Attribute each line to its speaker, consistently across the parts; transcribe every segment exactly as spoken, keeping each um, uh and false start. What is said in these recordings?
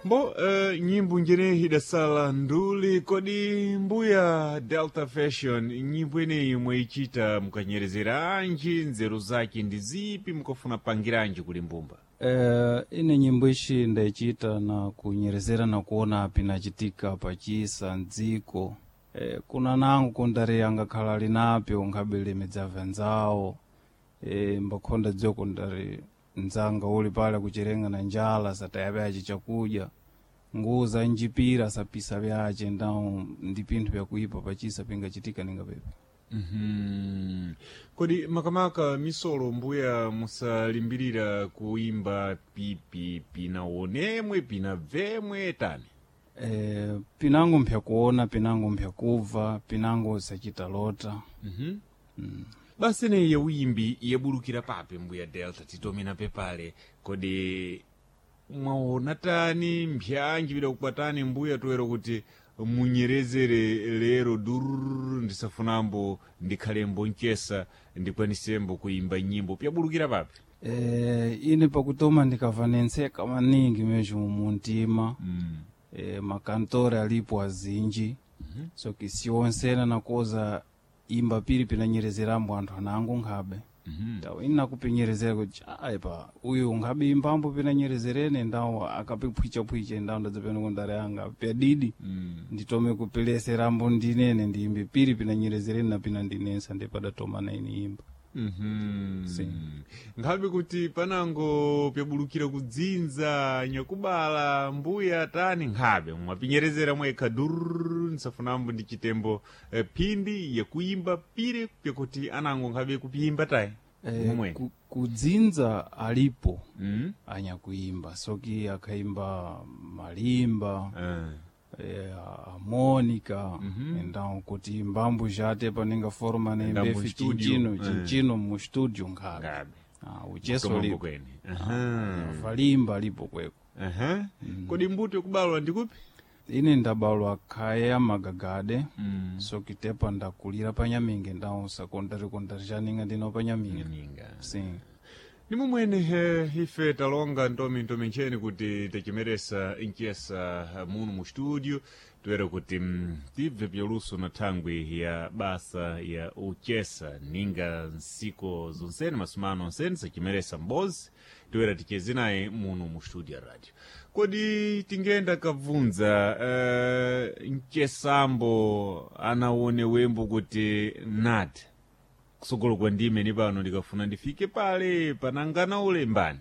Speaker 1: Mbo uh, nyimbo njene hidasala nduli kodi mbuya Delta Fashion nyimbo ineyi mwayichita mukanyerezera anji nzeru zake ndi zipi mukafuna pangiranji kuli mbumba?
Speaker 2: Eh, ine nyimbo ishi ndaichita na kunyerezera na kuona pinachitika pachisa ndziko. Eh, kuna nangu kundari angakhala linapyo nkhabele midzava nzawo. Eh, mbakhonda dzio kundari nzanga uli pale kucherenga na njala satayabe achi chakuja. Nguza njipira sapisa vyache ndao ndi pinthu vyakuipa pachisa pingachitika ninga pepe.
Speaker 1: Mhm. Kodi makamaka misolo mbuya musalimbirira kuimba pipi pina onemwe pina vemwe tani?
Speaker 2: Eh, pinango mpya kuona, pinango mpya kuva, pinango sachita lota.
Speaker 1: Mhm.
Speaker 2: Mm.
Speaker 1: Basi ne ye uimbi yebulukira pape mbuya Delta titomina pepale kodi mwaona tani mpyanji bida kukwatani mbuya toero kuti munyerezere lero dururu ndisafunambo ndikhalembo nchesa ndikwanisembo kuimba nyimbo pyabulukira pape?
Speaker 2: Eh, ine pakutoma ndikavanenseka maningi mesho muntima.
Speaker 1: Mm.
Speaker 2: Eh, makantore alipo azinji.
Speaker 1: Mhm.
Speaker 2: So kisiyonsena nakoza imba pili pinanyerezerambo anthu anangu nkhabe.
Speaker 1: Mhm.
Speaker 2: Ndawo ina kupinyerezera kuti aipa uyu nkhabe imbambo pinanyerezerene ndawo akapipwicha pwicha ndawo ndadzapena kundare anga pyadidi.
Speaker 1: Mm.
Speaker 2: Nditome kupeleserambo ndinene ndiimbe pili pinanyerezerene na pina ndinensa ndipadatoma na ini imba.
Speaker 1: Mhm.
Speaker 2: Si.
Speaker 1: Nkhabe kuti panango pyabulukira kudzinza nyakubala mbuya tani nkhabe mwapinyerezera mwekha dururu ndisafunambo ndi chitembo eh, phindi yakuimba pire pyakuti anango nkhabe kupimba tayi?
Speaker 2: Eh,
Speaker 1: Umwe.
Speaker 2: ku, kudzinza alipo
Speaker 1: Mm.
Speaker 2: anyakuimba soki akaimba malimba.
Speaker 1: Eh.
Speaker 2: Eh, harmonica.
Speaker 1: Mhm.
Speaker 2: Então kuti mbambo jate paninga forma na
Speaker 1: Ndambo
Speaker 2: imbefi
Speaker 1: studio.
Speaker 2: chinchino
Speaker 1: Eh.
Speaker 2: chinchino mu studio nkhabe.
Speaker 1: Ngabe.
Speaker 2: Ah, ucheso
Speaker 1: Kutomambo
Speaker 2: lipo.
Speaker 1: kweni.
Speaker 2: Ah,
Speaker 1: Aha.
Speaker 2: valimba lipo kweko.
Speaker 1: Aha.
Speaker 2: Mm.
Speaker 1: Kodi mbuto yokubalwa ndikupi?
Speaker 2: Ine ndabalwa khaya magagade.
Speaker 1: Mm.
Speaker 2: So kitepa ndakulira panyaminge ndawo sakondari kondari chaninga ndino panyaminge.
Speaker 1: Nyaminga.
Speaker 2: Sim.
Speaker 1: Nimwe mwene eh, ife talonga ntomi ntomi ncheni kuti techimeresa inchesa eh, muno mu studio toera kuti mm, tibve pyaluso na thangwi ya basa ya uchesa ninga nsiko zonsene masumano onsene sechimeresa mbozi toera tichezi naye muno mu studio ya radio. Kodi tingenda kabvunza uh, nchesambo anaone wembo kuti nati kusogolo kwa ndime ni pano ndikafuna ndifike pale panangana ule mbani?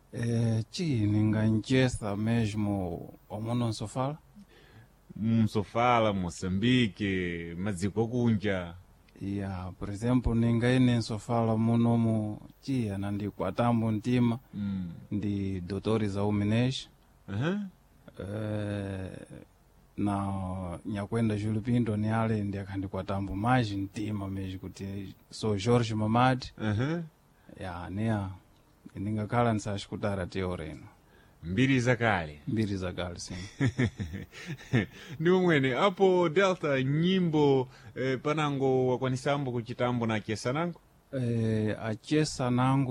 Speaker 2: Eh, chini nganchesa mesmo omono nsofala.
Speaker 1: Msofala, Moçambique, madziko kunja.
Speaker 2: Yeah, por exemplo, ninguém nem só fala monomo tia na ndi kwatambo ntima.
Speaker 1: Mm.
Speaker 2: Ndi doutores ao Minas.
Speaker 1: Aha.
Speaker 2: Eh, na nyakwenda Júlio Pinto ni ale ndi akandi kwatambo mais ntima mesmo kuti so Jorge Mamad.
Speaker 1: Aha.
Speaker 2: Ya nia ningakhala nsashikutara teoreno.
Speaker 1: Mbiri zakale.
Speaker 2: Mbiri zakale sim.
Speaker 1: Ndiwo mwene apo Delta nyimbo eh, panango wakwanisambo kuchitambo na chesa nango?
Speaker 2: Eh, achesa nangu